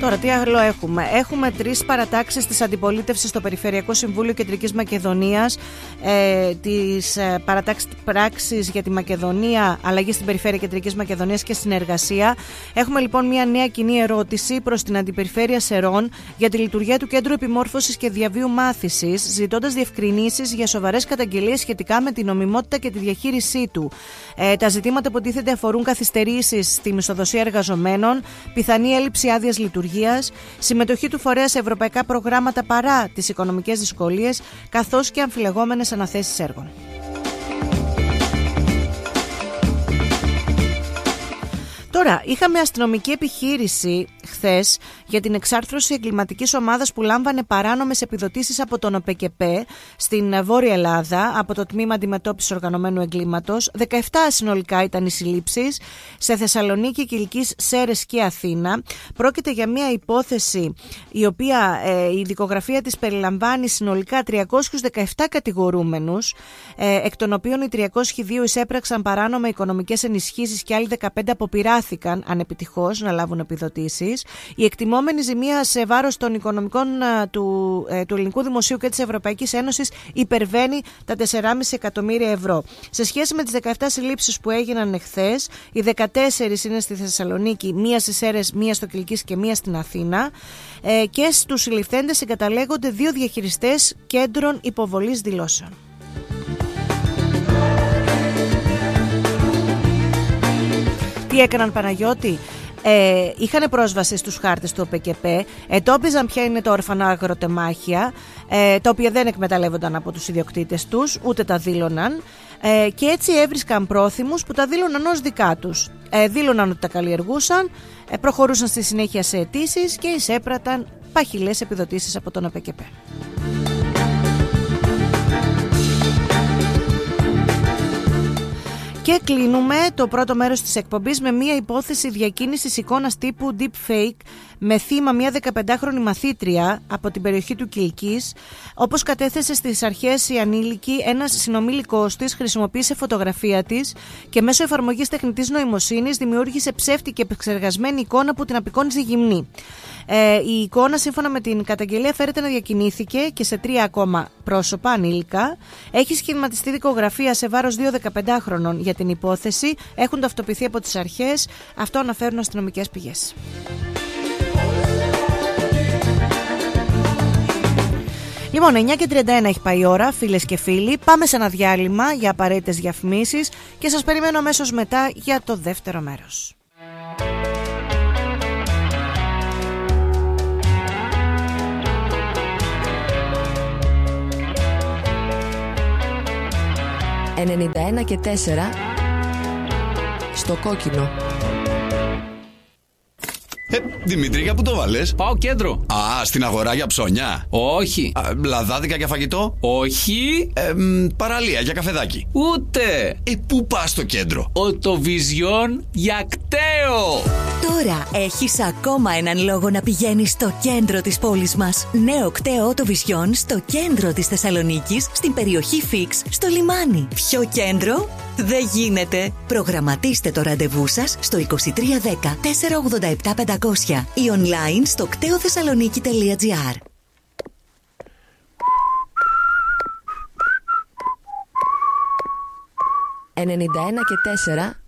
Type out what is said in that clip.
Τώρα, τι άλλο έχουμε? Έχουμε 3 παρατάξεις της αντιπολίτευσης στο Περιφερειακό Συμβούλιο Κεντρικής Μακεδονίας, της πράξης για τη Μακεδονία, αλλαγή στην Περιφέρεια Κεντρικής Μακεδονίας και συνεργασία. Έχουμε λοιπόν μια νέα κοινή ερώτηση προς την Αντιπεριφέρεια Σερών για τη λειτουργία του Κέντρου Επιμόρφωσης και Διαβίου Μάθησης, ζητώντας διευκρινήσεις για σοβαρές καταγγελίες σχετικά με την νομιμότητα και τη διαχείρισή του. Τα ζητήματα που τίθενται αφορούν καθυστερήσεις στη μισθοδοσία εργαζομένων, πιθανή έλλειψη άδειας λειτουργίας, συμμετοχή του φορέα σε ευρωπαϊκά προγράμματα παρά τις οικονομικές δυσκολίες, καθώς και αμφιλεγόμενες αναθέσεις έργων. Τώρα, είχαμε αστυνομική επιχείρηση χθες για την εξάρθρωση εγκληματικής ομάδας που λάμβανε παράνομες επιδοτήσεις από τον ΟΠΕΚΕΠΕ στην Βόρεια Ελλάδα, από το Τμήμα Αντιμετώπισης Οργανωμένου Εγκλήματος. 17 συνολικά ήταν οι συλλήψεις σε Θεσσαλονίκη, Κιλκής, Σέρρες και Αθήνα. Πρόκειται για μια υπόθεση η οποία η δικογραφία της περιλαμβάνει συνολικά 317 κατηγορούμενους, εκ των οποίων οι 302 εισέπραξαν παράνομα οικονομικές ενισχύσεις και άλλοι 15 αποπειράθηκαν ανεπιτυχώς να λάβουν επιδοτήσεις. Η εκτιμόμενη ζημία σε βάρος των οικονομικών του ελληνικού δημοσίου και της Ευρωπαϊκής Ένωσης υπερβαίνει τα 4,5 εκατομμύρια ευρώ. Σε σχέση με τις 17 συλλήψεις που έγιναν εχθές, οι 14 είναι στη Θεσσαλονίκη, μία στις Σέρρες, μία στο Κιλκής και μία στην Αθήνα, και στους συλληφθέντες συγκαταλέγονται 2 διαχειριστές κέντρων υποβολής δηλώσεων. Τι έκαναν, Παναγιώτη? Είχαν πρόσβαση στους χάρτες του ΟΠΕΚΕΠΕ, εντόπιζαν ποια είναι τα όρφανα αγροτεμάχια, τα οποία δεν εκμεταλλεύονταν από τους ιδιοκτήτες τους, ούτε τα δήλωναν, και έτσι έβρισκαν πρόθυμους που τα δήλωναν ως δικά τους. Δήλωναν ότι τα καλλιεργούσαν, προχωρούσαν στη συνέχεια σε αιτήσεις και εισέπραταν παχυλές επιδοτήσεις από τον ΟΠΕΚΕΠΕ. Και κλείνουμε το πρώτο μέρος της εκπομπής με μια υπόθεση διακίνησης εικόνας τύπου deepfake με θύμα μια 15χρονη μαθήτρια από την περιοχή του Κιλκής. Όπως κατέθεσε στις αρχές η ανήλικη, ένας συνομήλικος της χρησιμοποίησε φωτογραφία της και μέσω εφαρμογής τεχνητής νοημοσύνης δημιούργησε ψεύτικη επεξεργασμένη εικόνα που την απεικόνιζε γυμνή. Η εικόνα, σύμφωνα με την καταγγελία, φέρεται να διακινήθηκε και σε 3 ακόμα πρόσωπα ανήλικα. Έχει σχηματιστεί δικογραφία σε βάρος 2 15χρονων για την υπόθεση. Έχουν ταυτοποιηθεί από τις αρχές. Αυτό αναφέρουν αστυνομικές πηγές. Λοιπόν, 9:31 έχει πάει η ώρα, φίλες και φίλοι. Πάμε σε ένα διάλειμμα για απαραίτητες διαφημίσεις και σας περιμένω αμέσως μετά για το δεύτερο μέρος. «91,4» στο κόκκινο. Δημήτρη, για πού το βάλες? Πάω κέντρο. Α, στην αγορά για ψώνια? Όχι. Λαδάδικα για φαγητό? Όχι. Παραλία για καφεδάκι? Ούτε. Πού πας στο κέντρο? Οτοβιζιόν για κταίο. Τώρα έχεις ακόμα έναν λόγο να πηγαίνεις στο κέντρο της πόλης μας. Νέο κταίο Οτοβιζιόν στο κέντρο της Θεσσαλονίκης, στην περιοχή Φίξ, στο λιμάνι. Ποιο κέντρο? Δεν γίνεται. Προγραμματίστε το ραντεβού σας στο 2310 487 500 ή online στο κτεοθεσσαλονίκη.gr. 91,4